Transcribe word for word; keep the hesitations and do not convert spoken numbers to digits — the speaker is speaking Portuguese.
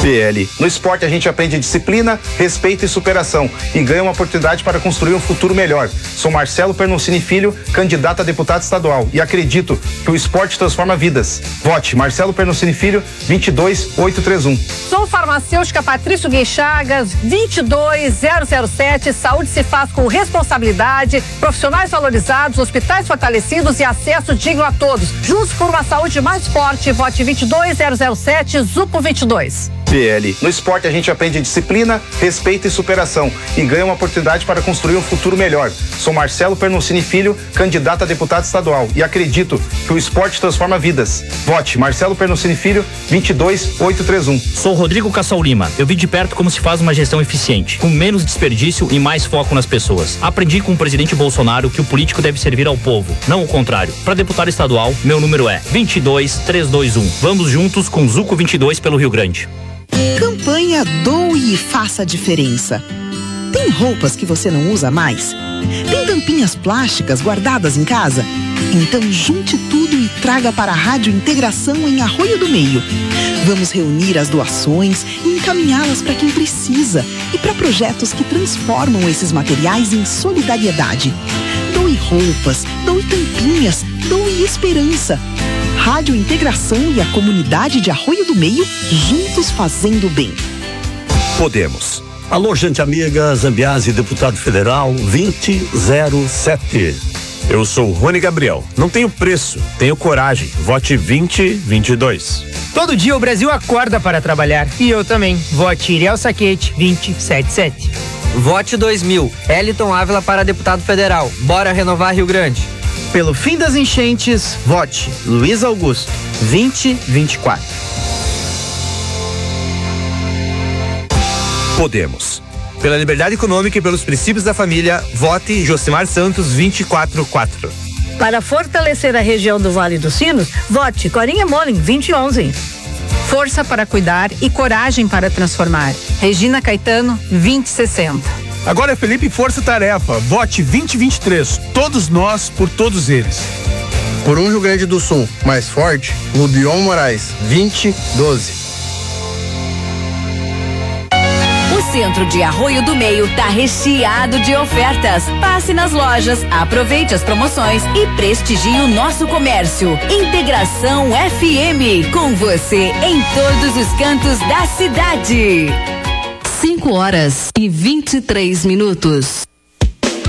P L. No esporte a gente aprende disciplina, respeito e superação e ganha uma oportunidade para construir um futuro melhor. Sou Marcelo Pernoncini Filho, candidato a deputado estadual e acredito que o esporte transforma vidas. Vote Marcelo Pernoncini Filho, vinte e dois mil oitocentos e trinta e um. Sou farmacêutica Patrício Gui Chagas, vinte e dois mil zero sete. Saúde se faz com responsabilidade, profissionais valorizados, hospitais fortalecidos e acesso digno a todos. Juntos por uma saúde mais forte. Vote vinte e dois mil zero sete, Zuco vinte e dois. P L. No esporte a gente aprende disciplina, respeito e superação e ganha uma oportunidade para construir um futuro melhor. Sou Marcelo Pernoncini Filho, candidato a deputado estadual e acredito que o esporte transforma vidas. Vote Marcelo Pernoncini Filho, vinte e dois mil oitocentos e trinta e um. Sou Rodrigo Cassal Lima. Eu vi de perto como se faz uma gestão eficiente, com menos desperdício e mais foco nas pessoas. Aprendi com o presidente Bolsonaro que o político deve servir ao povo, não o contrário. Para deputado estadual, meu número é vinte e dois mil trezentos e vinte e um. Vamos juntos com Zuco vinte e dois pelo Rio Grande. Campanha Doe e Faça a Diferença. Tem roupas que você não usa mais? Tem tampinhas plásticas guardadas em casa? Então junte tudo e traga para a Rádio Integração em Arroio do Meio. Vamos reunir as doações e encaminhá-las para quem precisa e para projetos que transformam esses materiais em solidariedade. Doe roupas, doe tampinhas, doe esperança. Rádio Integração e a comunidade de Arroio do Meio, juntos fazendo bem. Podemos. Alô, gente amiga, Zambiase, deputado federal, vinte zero sete. Eu sou Rony Gabriel. Não tenho preço, tenho coragem. Vote vinte vinte e dois. Todo dia o Brasil acorda para trabalhar. E eu também. Vote Iriel Saquete, vinte setenta e sete. Vote dois mil. Eliton Ávila para deputado federal. Bora renovar Rio Grande. Pelo fim das enchentes, vote Luiz Augusto, vinte vinte e quatro. Podemos. Pela liberdade econômica e pelos princípios da família, vote Josimar Santos vinte e quatro quatro. Para fortalecer a região do Vale dos Sinos, vote Corinha Molin, vinte e onze. Força para cuidar e coragem para transformar. Regina Caetano, vinte sessenta. Agora é Felipe Força Tarefa, vote vinte vinte e três, todos nós por todos eles. Por um Rio Grande do Sul mais forte, Lubion Moraes, vinte doze. O centro de Arroio do Meio tá recheado de ofertas. Passe nas lojas, aproveite as promoções e prestigie o nosso comércio. Integração F M, com você em todos os cantos da cidade. cinco horas e vinte e três minutos.